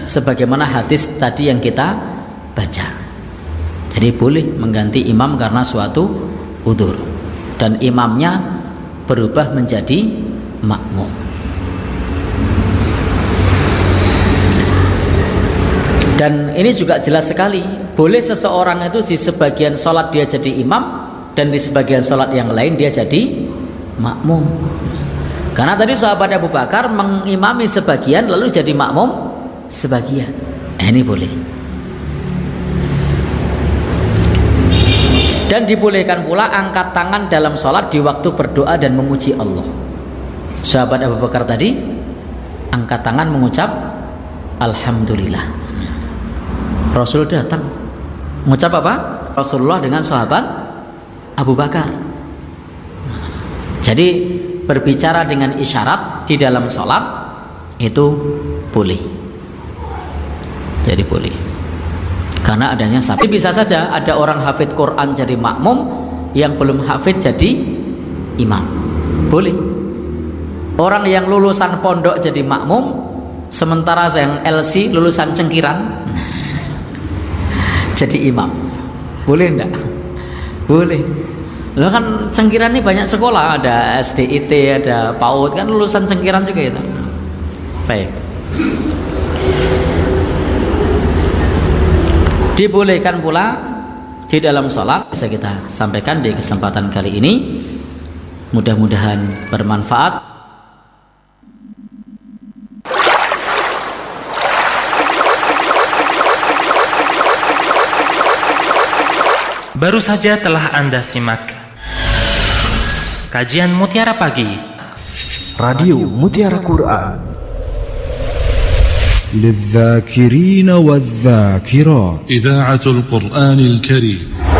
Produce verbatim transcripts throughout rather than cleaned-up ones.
sebagaimana hadis tadi yang kita baca. Jadi boleh mengganti imam karena suatu udzur, dan imamnya berubah menjadi makmum. Dan ini juga jelas sekali, boleh seseorang itu di sebagian sholat dia jadi imam, dan di sebagian sholat yang lain dia jadi makmum. Karena tadi sahabat Abu Bakar mengimami sebagian lalu jadi makmum sebagian. Eh, ini boleh. Dan dibolehkan pula angkat tangan dalam sholat di waktu berdoa dan memuji Allah. Sahabat Abu Bakar tadi angkat tangan mengucap Alhamdulillah. Rasul datang mengucap apa? Rasulullah dengan sahabat Abu Bakar. Jadi berbicara dengan isyarat di dalam sholat itu boleh. Jadi boleh. Karena adanya sabit. Bisa saja ada orang hafid Quran jadi makmum, yang belum hafid jadi imam. Boleh. Orang yang lulusan pondok jadi makmum, sementara yang L C lulusan cengkiran jadi imam. Boleh enggak? Boleh. Lo kan cengkiran ini banyak sekolah, ada S D I T, ada PAUD, kan lulusan cengkiran juga itu. Baik. Dibolehkan pula di dalam sholat, bisa kita sampaikan di kesempatan kali ini. Mudah-mudahan bermanfaat. Baru saja telah Anda simak kajian Mutiara Pagi, Radio Mutiara Quran للذاكرين والذاكرات. إذاعة القرآن الكريم.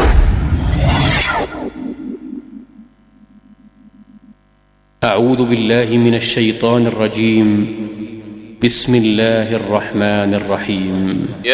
أعوذ بالله من الشيطان الرجيم. بسم الله الرحمن الرحيم.